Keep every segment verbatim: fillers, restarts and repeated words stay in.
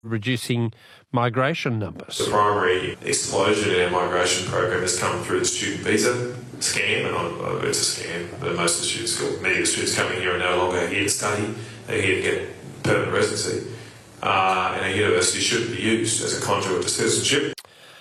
reducing migration numbers. The primary explosion in our migration program has come through the student visa scam, and uh, it's a scam. But most of the students, many of the students coming here are no longer here to study; they're here to get permanent residency, uh, and our university shouldn't be used as a conduit to citizenship.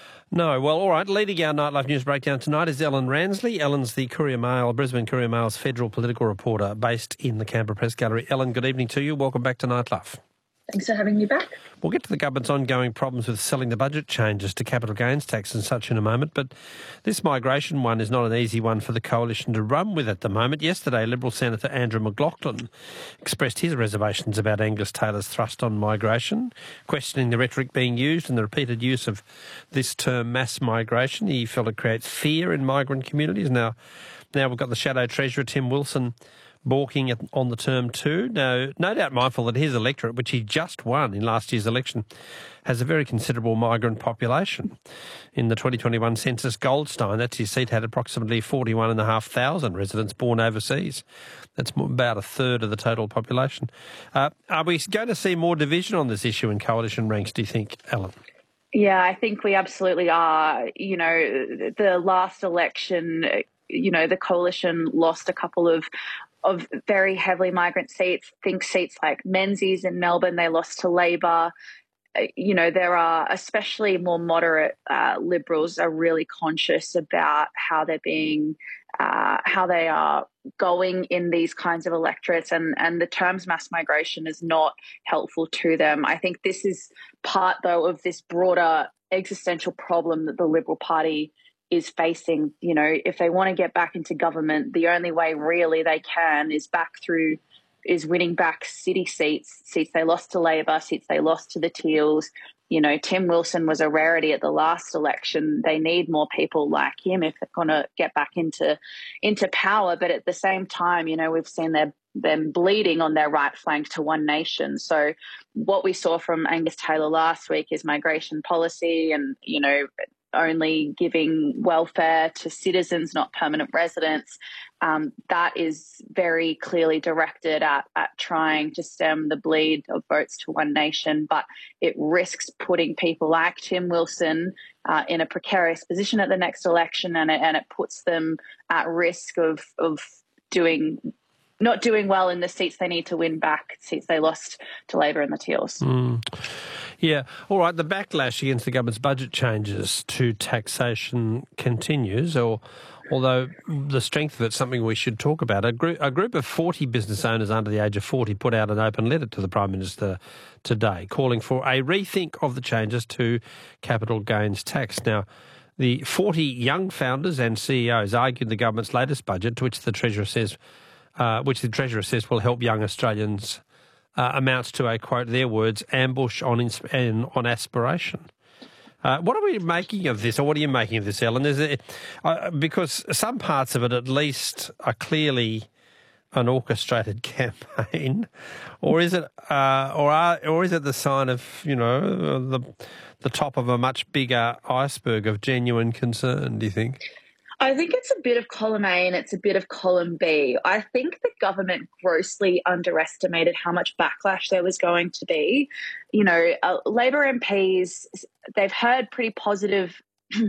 No. Well, all right. Leading our Nightlife News Breakdown tonight is Ellen Ransley. Ellen's the Courier Mail, Brisbane Courier Mail's federal political reporter based in the Canberra Press Gallery. Ellen, good evening to you. Welcome back to Nightlife. Thanks for having me back. We'll get to the government's ongoing problems with selling the budget changes to capital gains tax and such in a moment, but this migration one is not an easy one for the coalition to run with at the moment. Yesterday, Liberal Senator Andrew McLaughlin expressed his reservations about Angus Taylor's thrust on migration, questioning the rhetoric being used and the repeated use of this term mass migration. He felt it creates fear in migrant communities. Now, now we've got the Shadow Treasurer, Tim Wilson, balking on the term too. No, no doubt mindful that his electorate, which he just won in last year's election, has a very considerable migrant population. In the twenty twenty-one census, Goldstein, that's his seat, had approximately forty-one thousand five hundred residents born overseas. That's about a third of the total population. Uh, are we going to see more division on this issue in coalition ranks, do you think, Ellen? Yeah, I think we absolutely are. You know, the last election, you know, the coalition lost a couple of of very heavily migrant seats. Think seats like Menzies in Melbourne, they lost to Labor. You know, there are, especially more moderate uh, Liberals are really conscious about how they're being, uh, how they are going in these kinds of electorates, and, and the terms mass migration is not helpful to them. I think this is part, though, of this broader existential problem that the Liberal Party is facing. You know, if they want to get back into government, the only way really they can is back through, is winning back city seats, seats they lost to Labor, seats they lost to the Teals. You know, Tim Wilson was a rarity at the last election. They need more people like him if they're going to get back into into power. But at the same time, you know, we've seen their, them bleeding on their right flank to One Nation. So what we saw from Angus Taylor last week is migration policy and, you know, only giving welfare to citizens, not permanent residents. Um, that is very clearly directed at, at trying to stem the bleed of votes to One Nation, but it risks putting people like Tim Wilson uh, in a precarious position at the next election, and it, and it puts them at risk of, of doing not doing well in the seats they need to win back, seats they lost to Labor and the Teals. Mm. Yeah. All right. The backlash against the government's budget changes to taxation continues, or although the strength of it's something we should talk about. A group, a group of forty business owners under the age of forty put out an open letter to the Prime Minister today calling for a rethink of the changes to capital gains tax. Now, the forty young founders and C E Os argued the government's latest budget, to which the Treasurer says, uh, which the Treasurer says will help young Australians, Uh, amounts to a, quote, their words, ambush on ins- on aspiration. Uh, what are we making of this, or what are you making of this, Ellen? Is it, uh, because some parts of it at least are clearly an orchestrated campaign, or is it, uh, or are, or is it the sign of, you know, the the top of a much bigger iceberg of genuine concern, do you think? I think it's a bit of column A and it's a bit of column B. I think the government grossly underestimated how much backlash there was going to be. You know, uh, Labor M Ps, they've heard pretty positive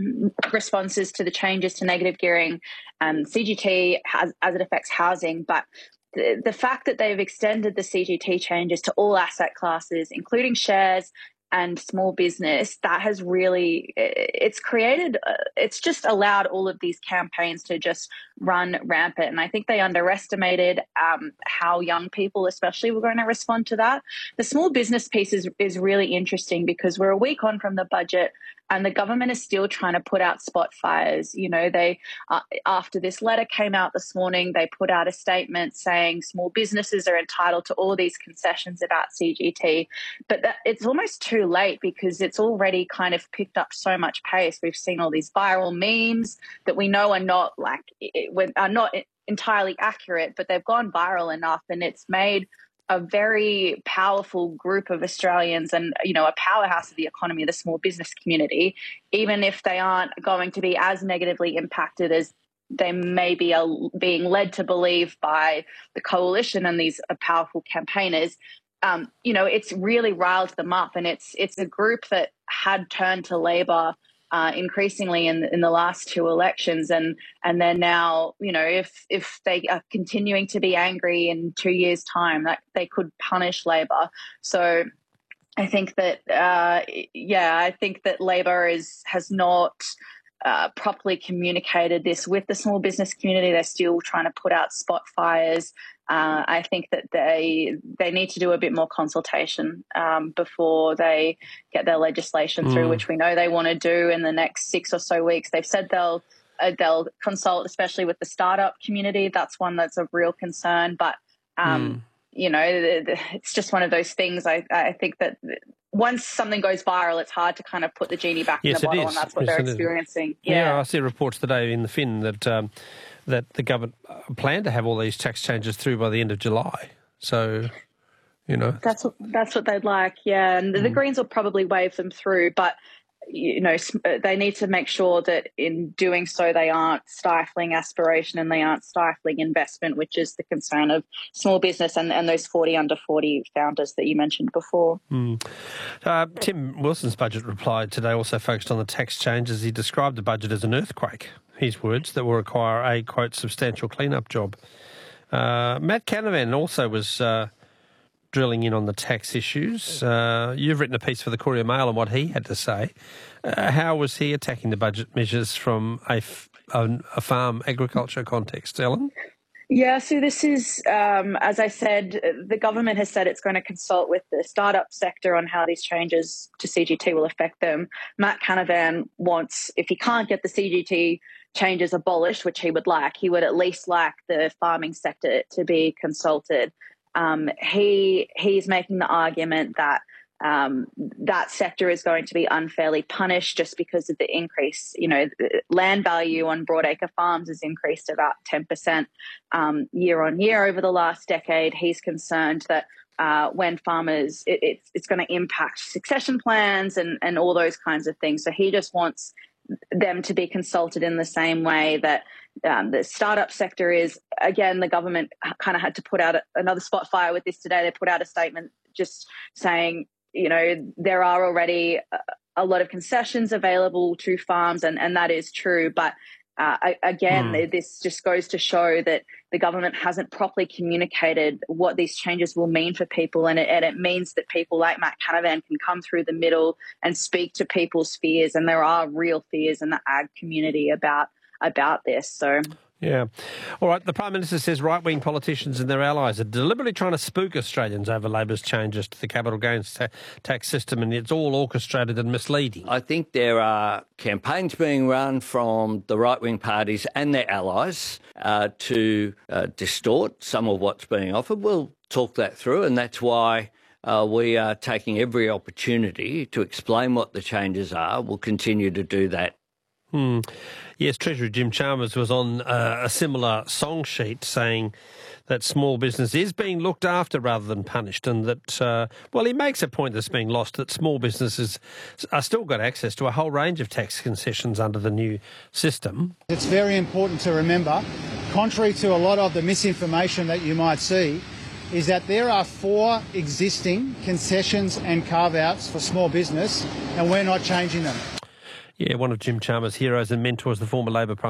responses to the changes to negative gearing and C G T has, as it affects housing, but the, the fact that they've extended the C G T changes to all asset classes, including shares and small business, that has really, it's created, it's just allowed all of these campaigns to just run rampant. And I think they underestimated um, how young people especially were going to respond to that. The small business piece is, is really interesting because we're a week on from the budget and the government is still trying to put out spot fires. You know, they, uh, after this letter came out this morning, they put out a statement saying small businesses are entitled to all these concessions about C G T, but that, it's almost too late because it's already kind of picked up so much pace. We've seen all these viral memes that we know are not like, are not entirely accurate, but they've gone viral enough and it's made a very powerful group of Australians and, you know, a powerhouse of the economy, the small business community, even if they aren't going to be as negatively impacted as they may be uh, being led to believe by the coalition and these uh, powerful campaigners. um, you know, it's really riled them up, and it's it's a group that had turned to Labor uh, increasingly in in the last two elections, and and they're now, you know, if if they are continuing to be angry in two years' time, that they could punish Labor. So I think that, uh, yeah, I think that Labor is has not uh, properly communicated this with the small business community. They're still trying to put out spot fires. Uh, I think that they they need to do a bit more consultation um, before they get their legislation through, mm. which we know they want to do in the next six or so weeks. They've said they'll uh, they'll consult, especially with the startup community. That's one that's of real concern, but. Um, mm. You know, it's just one of those things. I, I think that once something goes viral, it's hard to kind of put the genie back yes, in the bottle, is. and that's what yes, they're experiencing. Yeah. yeah, I see reports today in the Fin that um, that the government plan to have all these tax changes through by the end of July. So, you know, that's what, that's what they'd like. Yeah, and mm. the Greens will probably wave them through, but. You know, they need to make sure that in doing so, they aren't stifling aspiration and they aren't stifling investment, which is the concern of small business and, and those forty under forty founders that you mentioned before. Mm. Uh, Tim Wilson's budget reply today also focused on the tax changes. He described the budget as an earthquake, his words, that will require a, quote, substantial clean-up job. Uh, Matt Canavan also was... Uh, drilling in on the tax issues. Uh, you've written a piece for the Courier Mail on what he had to say. Uh, how was he attacking the budget measures from a, f- a, a farm agriculture context, Ellen? Yeah, so this is, um, as I said, the government has said it's going to consult with the startup sector on how these changes to C G T will affect them. Matt Canavan wants, if he can't get the C G T changes abolished, which he would like, he would at least like the farming sector to be consulted. Um, he he's making the argument that um, that sector is going to be unfairly punished just because of the increase. You know, land value on broadacre farms has increased about ten percent um, year on year over the last decade. He's concerned that uh, when farmers, it, it's it's going to impact succession plans and and all those kinds of things. So he just wants them to be consulted in the same way that um, the startup sector is. Again, the government kind of had to put out a, another spot fire with this today. They put out a statement just saying, you know, there are already a, a lot of concessions available to farms, and, and that is true. But uh, again, mm. this just goes to show that the government hasn't properly communicated what these changes will mean for people. And it, and it means that people like Matt Canavan can come through the middle and speak to people's fears. And there are real fears in the ag community about about this. So. Yeah. All right. The Prime Minister says right-wing politicians and their allies are deliberately trying to spook Australians over Labor's changes to the capital gains ta- tax system, and it's all orchestrated and misleading. I think there are campaigns being run from the right-wing parties and their allies uh, to uh, distort some of what's being offered. We'll talk that through, and that's why uh, we are taking every opportunity to explain what the changes are. We'll continue to do that. Hmm. Yes, Treasurer Jim Chalmers was on uh, a similar song sheet saying that small business is being looked after rather than punished, and that, uh, well, he makes a point that's being lost, that small businesses are still got access to a whole range of tax concessions under the new system. It's very important to remember, contrary to a lot of the misinformation that you might see, is that there are four existing concessions and carve-outs for small business, and we're not changing them. Yeah, one of Jim Chalmers' heroes and mentors, the former Labor Prime